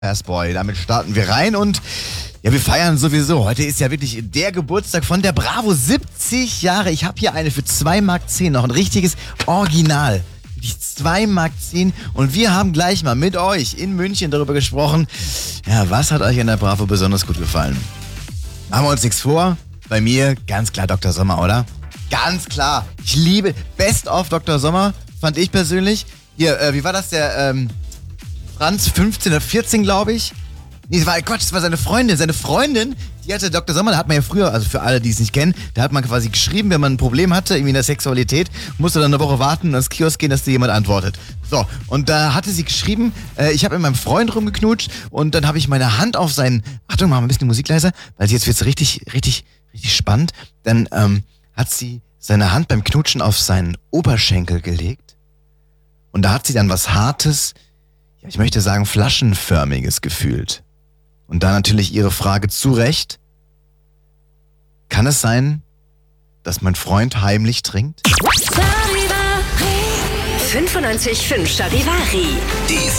Boy, damit starten wir rein und ja, wir feiern sowieso. Heute ist ja wirklich der Geburtstag von der Bravo. 70 Jahre. Ich habe hier eine für 2,10 Mark, noch ein richtiges Original. Die 2,10 Mark und wir haben gleich mal mit euch in München darüber gesprochen. Ja, was hat euch an der Bravo besonders gut gefallen? Machen wir uns nichts vor. Bei mir ganz klar Dr. Sommer, oder? Ganz klar. Ich liebe Best of Dr. Sommer, fand ich persönlich. Hier, wie war das? Der Franz 15 oder 14, glaube ich. Nee, das war seine Freundin. Seine Freundin, die hatte Dr. Sommer, da hat man ja früher, also für alle, die es nicht kennen, da hat man quasi geschrieben, wenn man ein Problem hatte, irgendwie in der Sexualität, musste dann eine Woche warten und ans Kiosk gehen, dass dir jemand antwortet. So, und da hatte sie geschrieben, ich habe mit meinem Freund rumgeknutscht und dann habe ich meine Hand auf seinen, Achtung, machen wir ein bisschen die Musik leiser, weil jetzt wird's richtig spannend. Dann hat sie seine Hand beim Knutschen auf seinen Oberschenkel gelegt und da hat sie dann was Hartes, ja, ich möchte sagen flaschenförmiges gefühlt. Und da natürlich ihre Frage zu Recht. Kann es sein, dass mein Freund heimlich trinkt? 95.5 Charivari. Die